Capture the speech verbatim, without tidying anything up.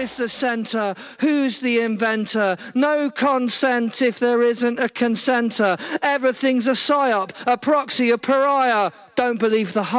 is the centre? Who's the inventor? No consent if there isn't a consenter. Everything's a psyop, a proxy, a pariah. Don't believe the hype.